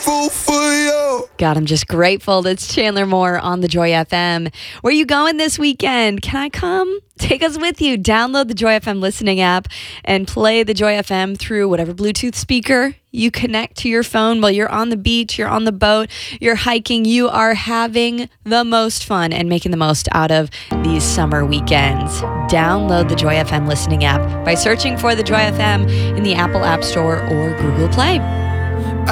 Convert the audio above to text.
grateful for you. God, I'm just grateful. It's Chandler Moore on the Joy FM. Where you going this weekend? Can I come? Take us with you. Download the Joy FM listening app and play the Joy FM through whatever Bluetooth speaker you connect to your phone while you're on the beach, you're on the boat, you're hiking. You are having the most fun and making the most out of these summer weekends. Download the Joy FM listening app by searching for the Joy FM in the Apple App Store or Google Play.